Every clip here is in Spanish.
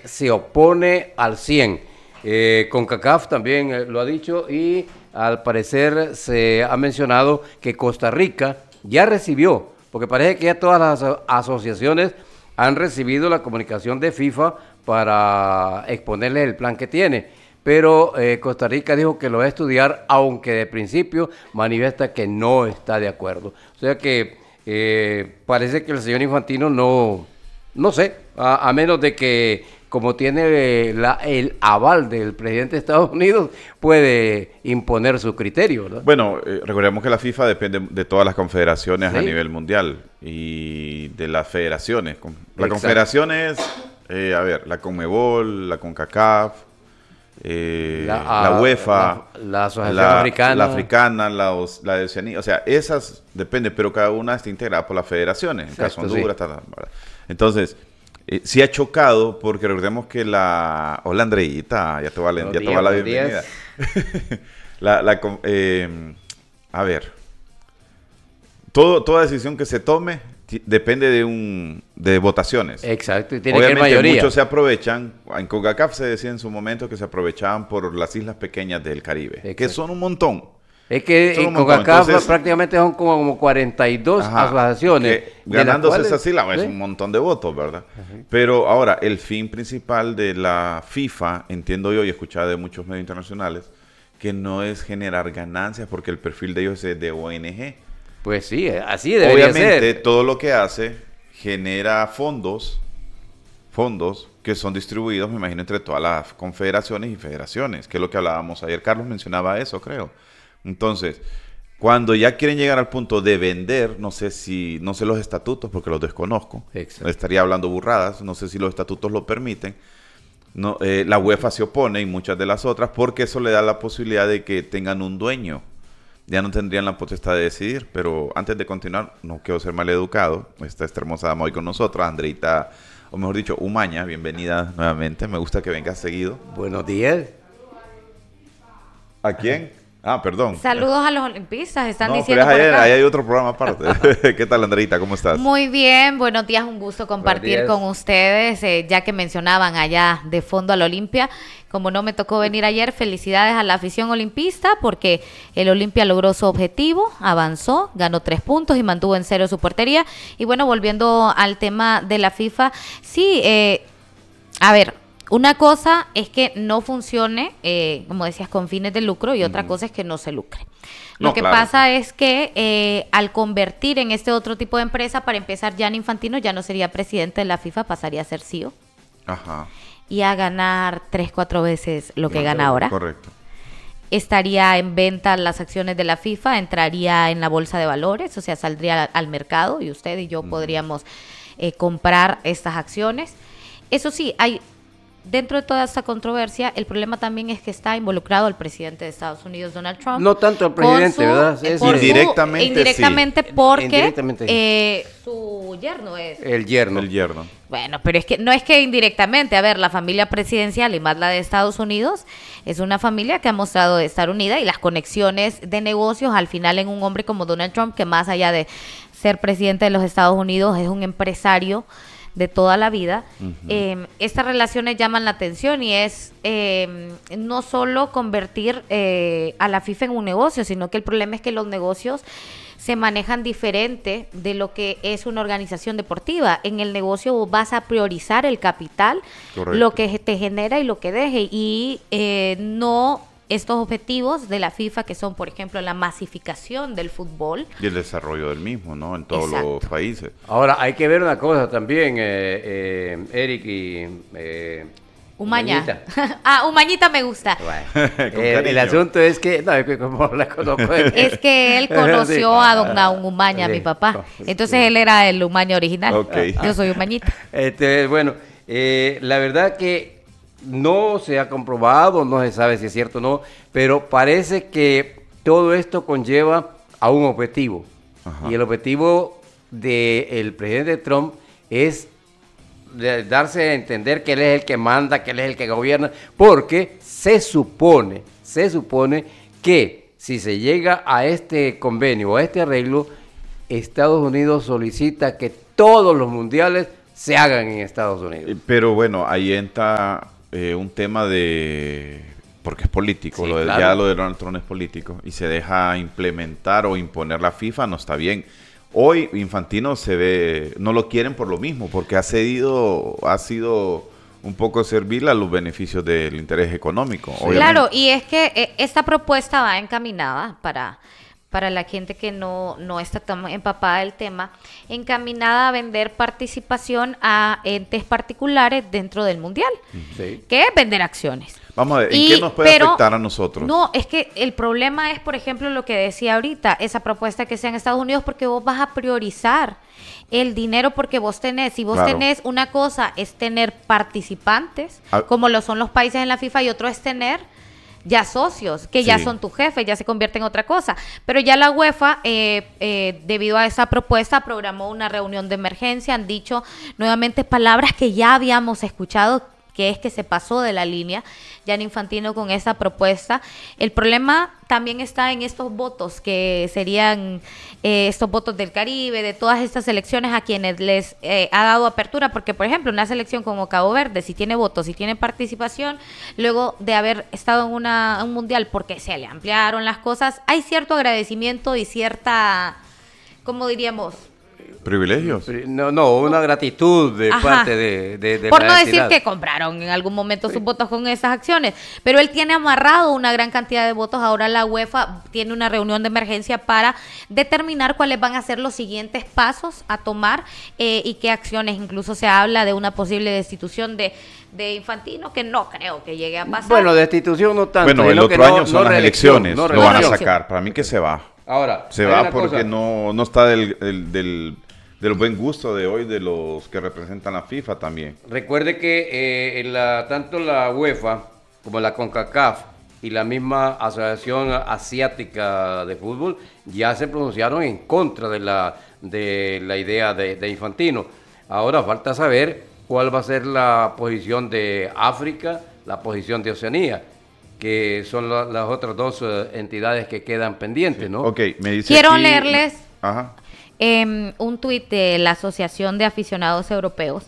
se opone al 100. CONCACAF también lo ha dicho y al parecer se ha mencionado que Costa Rica ya recibió, porque parece que ya todas las asociaciones han recibido la comunicación de FIFA para exponerles el plan que tiene, pero Costa Rica dijo que lo va a estudiar, aunque de principio manifiesta que no está de acuerdo. O sea que parece que el señor Infantino no sé, a menos de que como tiene el aval del presidente de Estados Unidos, puede imponer su criterio, ¿verdad? Bueno, recordemos que la FIFA depende de todas las confederaciones Sí. a nivel mundial y de las federaciones. La Exacto. confederación es, la CONMEBOL, la CONCACAF, la UEFA, la Asociación Africana. La africana, la de Oceanía. O sea, esas dependen, pero cada una está integrada por las federaciones. En caso de Honduras, ¿verdad? Entonces, sí ha chocado, porque recordemos que hola Andreita, ya te va la bienvenida. Toda decisión que se tome depende de votaciones. Exacto, y tiene Obviamente, que haber mayoría. muchos se aprovechan. En CONCACAF se decía en su momento que se aprovechaban por las islas pequeñas del Caribe, Exacto. que son un montón. Es que en CONCACAF prácticamente son como 42 asociaciones. Ganándose esa isla, ¿sí? Es un montón de votos, ¿verdad? Pero ahora, el fin principal de la FIFA, entiendo yo y he escuchado de muchos medios internacionales, que no es generar ganancias porque el perfil de ellos es de ONG. Pues sí, así debería Obviamente, ser. todo lo que hace genera fondos que son distribuidos, me imagino, entre todas las confederaciones y federaciones, que es lo que hablábamos ayer. Carlos mencionaba eso, creo. Entonces, cuando ya quieren llegar al punto de vender, no sé los estatutos, porque los desconozco. Exacto. Estaría hablando burradas, no sé si los estatutos lo permiten. No, la UEFA se opone y muchas de las otras, porque eso le da la posibilidad de que tengan un dueño. Ya no tendrían la potestad de decidir. Pero antes de continuar, no quiero ser maleducado. Está esta hermosa dama hoy con nosotros, Andreita, o mejor dicho, Umaña. Bienvenida nuevamente. Me gusta que vengas seguido. Buenos días. ¿A quién? Ah, perdón. Saludos a los olimpistas, están No, diciendo pero por acá. ahí hay otro programa aparte. ¿Qué tal, Andreita? ¿Cómo estás? Muy bien, buenos días, un gusto compartir con ustedes, ya que mencionaban allá de fondo al Olimpia. Como no me tocó venir ayer, felicidades a la afición olimpista porque el Olimpia logró su objetivo, avanzó, ganó 3 puntos y mantuvo en 0 su portería. Y bueno, volviendo al tema de la FIFA, sí, a ver, una cosa es que no funcione, como decías, con fines de lucro, y otra cosa es que no se lucre. Lo que pasa es que al convertir en este otro tipo de empresa, para empezar, Gianni Infantino ya no sería presidente de la FIFA, pasaría a ser CEO. Ajá. Y a ganar 3-4 veces lo que gana ahora. Correcto. Estaría en venta las acciones de la FIFA, entraría en la bolsa de valores, o sea, saldría al mercado y usted y yo podríamos comprar estas acciones. Eso sí, dentro de toda esta controversia, el problema también es que está involucrado el presidente de Estados Unidos, Donald Trump. No tanto el presidente, ¿verdad? Indirectamente, sí. Porque su yerno es. El yerno. Bueno, pero es que no es que indirectamente. A ver, la familia presidencial y más la de Estados Unidos es una familia que ha mostrado estar unida, y las conexiones de negocios al final en un hombre como Donald Trump, que más allá de ser presidente de los Estados Unidos es un empresario de toda la vida. Estas relaciones llaman la atención y es no solo convertir a la FIFA en un negocio, sino que el problema es que los negocios se manejan diferente de lo que es una organización deportiva. En el negocio vos vas a priorizar el capital, correcto, lo que te genera y lo que deje, y no estos objetivos de la FIFA, que son, por ejemplo, la masificación del fútbol. Y el desarrollo del mismo, ¿no? En todos los países. Ahora, hay que ver una cosa también, Eric y Umaña. Umañita me gusta. Bueno, el asunto es que, no, como la conozco. Es que él conoció a don Naun Umaña, mi papá. Entonces él era el Umaña original. Okay. Yo soy Umañita. Bueno, la verdad que no se ha comprobado, no se sabe si es cierto o no, pero parece que todo esto conlleva a un objetivo. Ajá. Y el objetivo del presidente Trump es darse a entender que él es el que manda, que él es el que gobierna, porque se supone que si se llega a este convenio, a este arreglo, Estados Unidos solicita que todos los mundiales se hagan en Estados Unidos. Pero bueno, ahí entra un tema porque es político, Sí, claro. claro. Ya lo de Donald Trump es político y se deja implementar o imponer la FIFA, no está bien. Hoy Infantino no lo quieren por lo mismo, porque ha sido un poco servil a los beneficios del interés económico. Obviamente. Claro, y es que esta propuesta va encaminada para la gente que no está tan empapada del tema, encaminada a vender participación a entes particulares dentro del Mundial, Sí. que es vender acciones. Vamos a ver, ¿en qué nos puede afectar a nosotros? No, es que el problema es, por ejemplo, lo que decía ahorita, esa propuesta que sea en Estados Unidos, porque vos vas a priorizar el dinero porque vos tenés. Si vos Claro. tenés una cosa es tener participantes, Ah. como lo son los países en la FIFA, y otro es tener ya socios, que ya Sí. son tu jefe, ya se convierte en otra cosa. Pero ya la UEFA, debido a esa propuesta, programó una reunión de emergencia, han dicho nuevamente palabras que ya habíamos escuchado, que es que se pasó de la línea Gianni Infantino con esa propuesta. El problema también está en estos votos, que serían estos votos del Caribe, de todas estas selecciones a quienes les ha dado apertura, porque por ejemplo una selección como Cabo Verde, si tiene votos, si tiene participación, luego de haber estado en un mundial porque se le ampliaron las cosas, hay cierto agradecimiento y cierta, ¿cómo diríamos? ¿Privilegios? No, una gratitud de Ajá. parte de Por la no decir entidad. que compraron en algún momento sus votos con esas acciones, pero él tiene amarrado una gran cantidad de votos. Ahora la UEFA tiene una reunión de emergencia para determinar cuáles van a ser los siguientes pasos a tomar y qué acciones. Incluso se habla de una posible destitución de Infantino, que no creo que llegue a pasar. Bueno, destitución no tanto. Bueno, el sino que otro año son las reelección, elecciones, no lo van a reelección. sacar. Para mí que se va. Ahora, Se hay va una porque cosa. no está del buen gusto de hoy de los que representan la FIFA también. Recuerde que tanto la UEFA como la CONCACAF y la misma Asociación Asiática de Fútbol ya se pronunciaron en contra de la idea de Infantino. Ahora falta saber cuál va a ser la posición de África, la posición de Oceanía, que son las otras dos entidades que quedan pendientes, ¿no? Ok, me dice Quiero aquí- leerles Ajá. un tuit de la Asociación de Aficionados Europeos,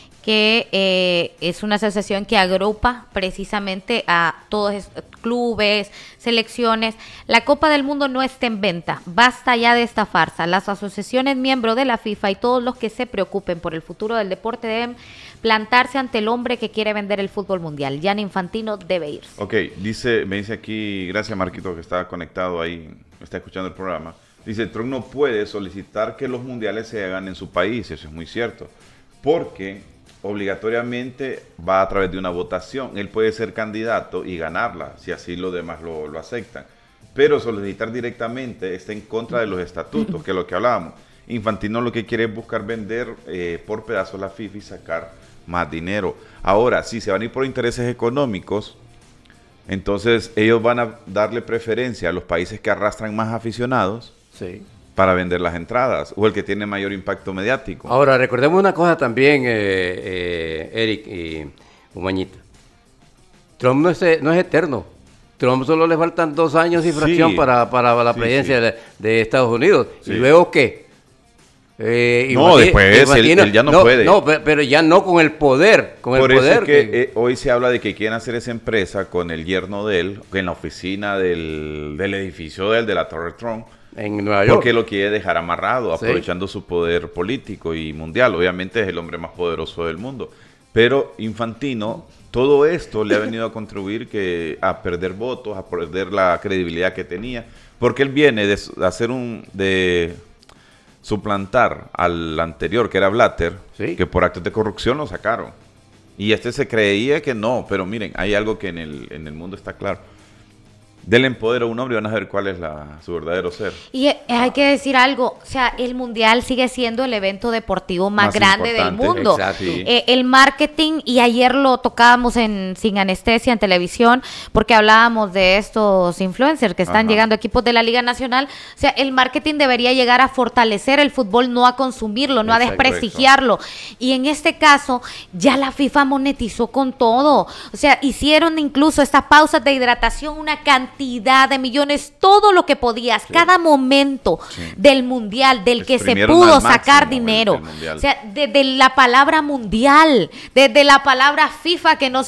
que es una asociación que agrupa precisamente a todos clubes, selecciones. La Copa del Mundo no está en venta, basta ya de esta farsa. Las asociaciones miembros de la FIFA y todos los que se preocupen por el futuro del deporte deben plantarse ante el hombre que quiere vender el fútbol mundial. Gianni Infantino debe irse. Ok, me dice aquí, gracias Marquito que está conectado ahí, está escuchando el programa. Dice, Trump no puede solicitar que los mundiales se hagan en su país, eso es muy cierto, porque obligatoriamente va a través de una votación. Él puede ser candidato y ganarla, si así los demás lo aceptan. Pero solicitar directamente está en contra de los estatutos, que es lo que hablábamos. Infantino lo que quiere es buscar vender por pedazos la FIFA y sacar más dinero. Ahora, si se van a ir por intereses económicos, entonces ellos van a darle preferencia a los países que arrastran más aficionados Sí. para vender las entradas, o el que tiene mayor impacto mediático. Ahora, recordemos una cosa también, Eric y Umañita. Trump no es eterno. Trump solo le faltan 2 años y fracción Sí. para la Sí, presidencia sí. de Estados Unidos. Sí. ¿Y luego qué? No, después él ya no puede. No, pero ya no con el poder. Con Por el eso poder es que hoy se habla de que quieren hacer esa empresa con el yerno de él, en la oficina del edificio de la Torre Trump, en Nueva York. porque lo quiere dejar amarrado, Sí. aprovechando su poder político y mundial. Obviamente es el hombre más poderoso del mundo. Pero Infantino, todo esto le ha venido a contribuir a perder votos, a perder la credibilidad que tenía, porque él viene de suplantar al anterior, que era Blatter, Sí. que por actos de corrupción lo sacaron. Y este se creía que no, pero miren, hay algo que en el mundo está claro. Denle poder a un hombre y van a ver cuál es su verdadero ser. Y hay que decir algo, o sea, el Mundial sigue siendo el evento deportivo más grande del importante. mundo. Exacto. Sí. El marketing, y ayer lo tocábamos Sin Anestesia en televisión, porque hablábamos de estos influencers que están Ajá. llegando a equipos de la Liga Nacional. O sea, el marketing debería llegar a fortalecer el fútbol, no a consumirlo, no a Exacto. desprestigiarlo. Y en este caso, ya la FIFA monetizó con todo. O sea, hicieron incluso estas pausas de hidratación, una cantidad cantidad de millones, todo lo que podías, cada momento del mundial, del que se pudo sacar dinero. O sea, desde la palabra mundial, desde la palabra FIFA, que no